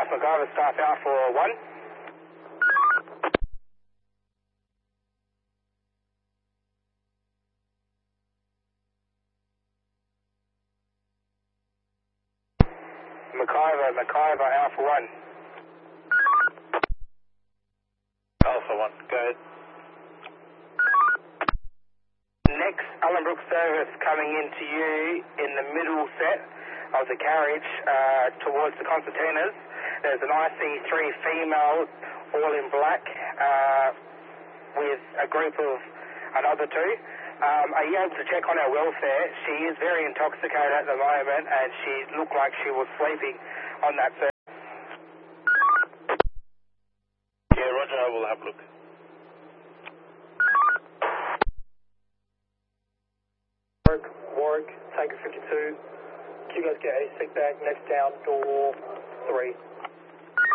South MacGyver, staff out for 1. MacGyver, Alpha 1. Alpha 1, go ahead. Next Ellenbrook service coming into you in the middle set of the carriage towards the concertinas. There's an IC3 female, all in black, with a group of another 2. Are you able to check on her welfare? She is very intoxicated at the moment and she looked like she was sleeping on that service. Yeah, roger, I will have a look. Warwick, Tanker 52. Can you guys get a sick bag next down, door 3?